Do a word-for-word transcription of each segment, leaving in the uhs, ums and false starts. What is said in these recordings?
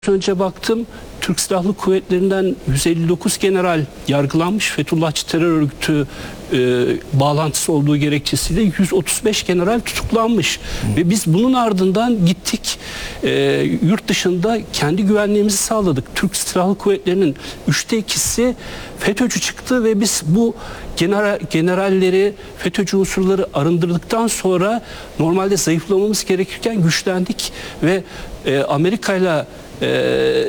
Önce baktım, Türk Silahlı Kuvvetleri'nden yüz elli dokuz general yargılanmış. Fethullahçı terör örgütü e, bağlantısı olduğu gerekçesiyle yüz otuz beş general tutuklanmış. Hı. Ve biz bunun ardından gittik e, yurt dışında kendi güvenliğimizi sağladık. Türk Silahlı Kuvvetleri'nin üçte ikisi FETÖ'cü çıktı ve biz bu general, generalleri, FETÖ'cü unsurları arındırdıktan sonra normalde zayıflamamız gerekirken güçlendik ve e, Amerika'yla Ee,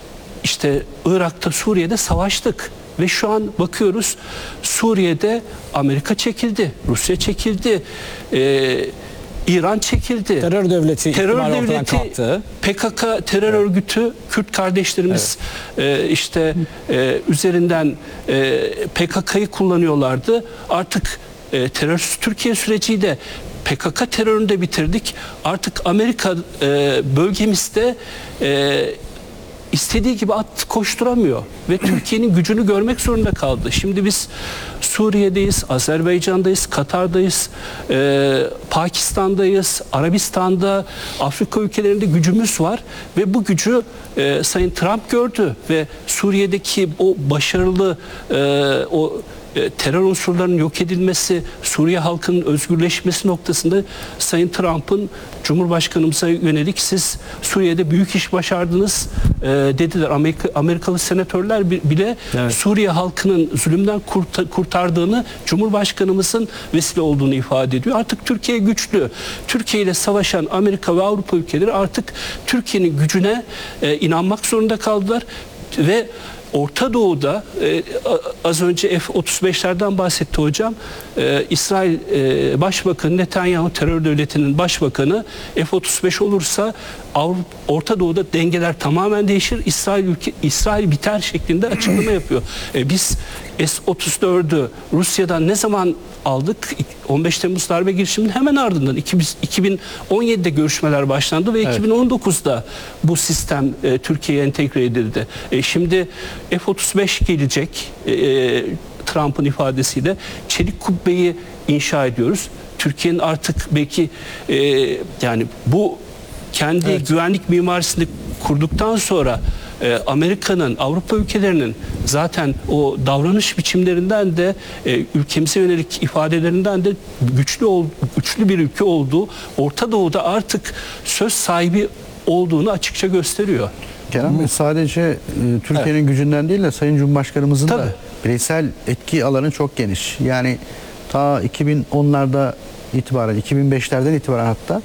işte Irak'ta, Suriye'de savaştık ve şu an bakıyoruz Suriye'de Amerika çekildi, Rusya çekildi, ee, İran çekildi. Terör devleti terör devleti P K K terör evet. örgütü Kürt kardeşlerimiz evet. e, işte e, üzerinden e, P K K'yı kullanıyorlardı. Artık e, terörsüz Türkiye süreciyle P K K terörünü de bitirdik. Artık Amerika e, bölgemizde e, istediği gibi at koşturamıyor ve Türkiye'nin gücünü görmek zorunda kaldı. Şimdi biz Suriye'deyiz, Azerbaycan'dayız, Katar'dayız, e, Pakistan'dayız, Arabistan'da, Afrika ülkelerinde gücümüz var ve bu gücü e, Sayın Trump gördü ve Suriye'deki o başarılı e, o terör unsurlarının yok edilmesi, Suriye halkının özgürleşmesi noktasında Sayın Trump'ın Cumhurbaşkanımıza yönelik siz Suriye'de büyük iş başardınız e, dediler. Amerika, Amerikalı senatörler bile evet. Suriye halkının zulümden kurt, kurtardığını, Cumhurbaşkanımızın vesile olduğunu ifade ediyor. Artık Türkiye güçlü. Türkiye ile savaşan Amerika ve Avrupa ülkeleri artık Türkiye'nin gücüne e, inanmak zorunda kaldılar ve Orta Doğu'da e, az önce F otuz beşlerden bahsetti hocam. E, İsrail e, Başbakanı Netanyahu terör devletinin başbakanı F otuz beş olursa Avrupa, Orta Doğu'da dengeler tamamen değişir. İsrail ülke İsrail biter şeklinde açıklama yapıyor. E, biz S otuz dördü Rusya'dan ne zaman aldık? on beş Temmuz darbe girişiminin hemen ardından iki bin on yedide görüşmeler başlandı ve evet. iki bin on dokuzda bu sistem e, Türkiye'ye entegre edildi. E, şimdi F otuz beş gelecek e, Trump'ın ifadesiyle. Çelik kubbeyi inşa ediyoruz. Türkiye'nin artık belki e, yani bu kendi evet. güvenlik mimarisini kurduktan sonra e, Amerika'nın, Avrupa ülkelerinin zaten o davranış biçimlerinden de e, ülkemize yönelik ifadelerinden de güçlü ol, güçlü bir ülke olduğu, Orta Doğu'da artık söz sahibi olduğunu açıkça gösteriyor. Kerem Bey, sadece e, Türkiye'nin evet. gücünden değil de Sayın Cumhurbaşkanımızın Tabii. da bireysel etki alanı çok geniş. Yani ta iki bin onlarda itibaren, iki bin beşlerden itibaren hatta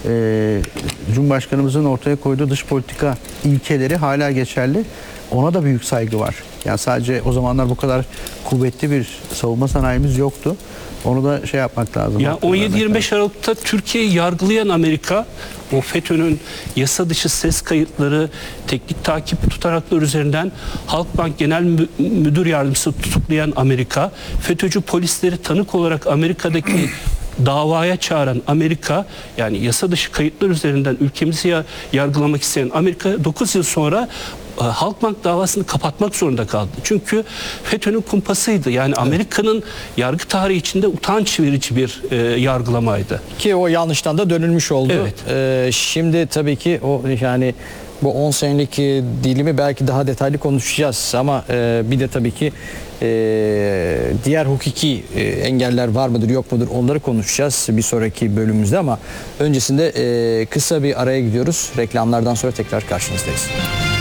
e, Cumhurbaşkanımızın ortaya koyduğu dış politika ilkeleri hala geçerli. Ona da büyük saygı var. Yani sadece o zamanlar bu kadar kuvvetli bir savunma sanayimiz yoktu. Onu da şey yapmak lazım. Ya on yedi yirmi beş Aralık'ta Türkiye'yi yargılayan Amerika, o FETÖ'nün yasa dışı ses kayıtları, teknik takip tutanakları üzerinden Halkbank Genel Müdür Yardımcısı tutuklayan Amerika, FETÖ'cü polisleri tanık olarak Amerika'daki davaya çağıran Amerika, yani yasa dışı kayıtlar üzerinden ülkemizi yargılamak isteyen Amerika dokuz yıl sonra Halkbank davasını kapatmak zorunda kaldı. Çünkü FETÖ'nün kumpasıydı. Yani evet. Amerika'nın yargı tarihi içinde utanç verici bir e, yargılamaydı. Ki o yanlıştan da dönülmüş oldu. Evet. Ee, şimdi tabii ki o yani bu on senelik dilimi belki daha detaylı konuşacağız ama e, bir de tabii ki e, diğer hukuki e, engeller var mıdır yok mudur onları konuşacağız bir sonraki bölümümüzde ama öncesinde e, kısa bir araya gidiyoruz. Reklamlardan sonra tekrar karşınızdayız.